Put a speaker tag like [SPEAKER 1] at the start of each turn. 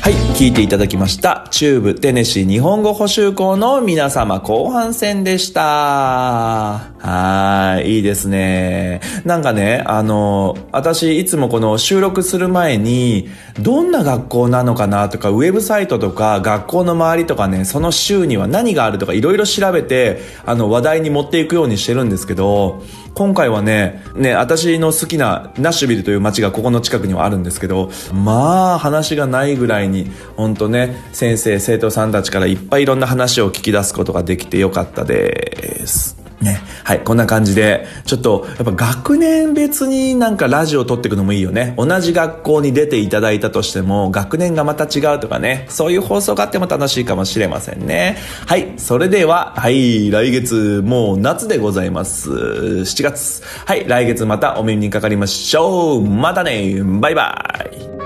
[SPEAKER 1] はい、聞いていただきました。中部テネシー日本語補習校の皆様後半戦でした。いいですね。なんかね、私いつもこの収録する前に、どんな学校なのかなとか、ウェブサイトとか、学校の周りとかね、その州には何があるとか、いろいろ調べて、話題に持っていくようにしてるんですけど、今回はね、私の好きなナッシュビルという街がここの近くにはあるんですけど、まあ、話がないぐらいに、ほんとね、先生、生徒さんたちからいっぱいいろんな話を聞き出すことができてよかったです。ね。はい、こんな感じで、ちょっと、やっぱ学年別になんかラジオを撮っていくのもいいよね。同じ学校に出ていただいたとしても、学年がまた違うとかね、そういう放送があっても楽しいかもしれませんね。はい、それでは、はい、来月、もう夏でございます。7月。はい、来月またお耳にかかりましょう。またね、バイバイ。